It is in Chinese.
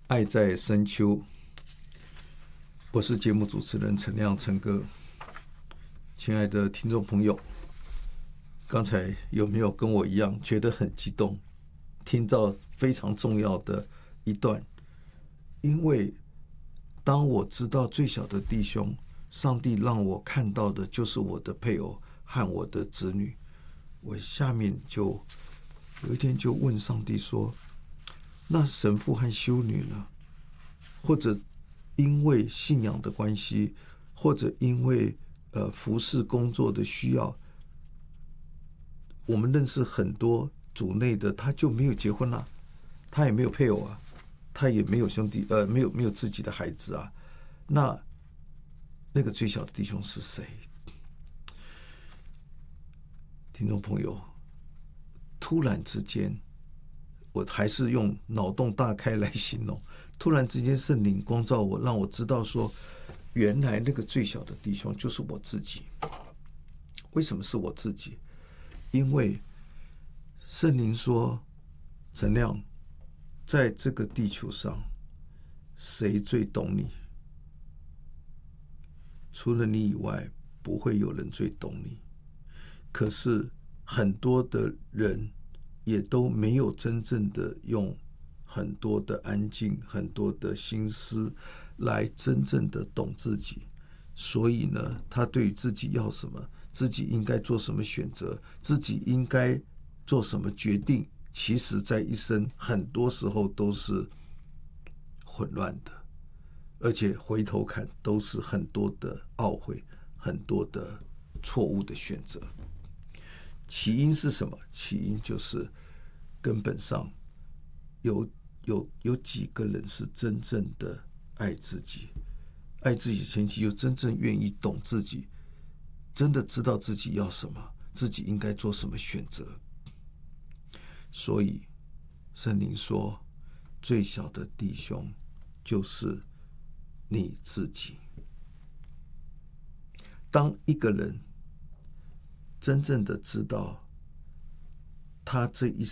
爱在深秋，我是节目主持人陈亮陈哥。亲爱的听众朋友，刚才有没有跟我一样觉得很激动，听到非常重要的一段？因为当我知道最小的弟兄，上帝让我看到的就是我的配偶和我的子女，我下面就有一天就问上帝说，那神父和修女呢？或者因为信仰的关系，或者因为服事工作的需要，我们认识很多主内的，他就没有结婚啊，他也没有配偶啊，他也没有兄弟，没有自己的孩子啊。那个最小的弟兄是谁？听众朋友，突然之间，我还是用脑洞大开来形容。突然之间，圣灵光照我，让我知道说，原来那个最小的弟兄就是我自己。为什么是我自己？因为圣灵说，陈亮，在这个地球上，谁最懂你？除了你以外，不会有人最懂你。可是很多的人也都没有真正的用很多的安静、很多的心思来真正的懂自己。所以呢，他对于自己要什么，自己应该做什么选择，自己应该做什么决定，其实在一生很多时候都是混乱的，而且回头看都是很多的懊悔，很多的错误的选择。起因是什么？起因就是根本上有几个人是真正的爱自己，爱自己前提就真正愿意懂自己，真的知道自己要什么，自己应该做什么选择。所以圣灵说，最小的弟兄就是你自己。当一个人真正的知道他这一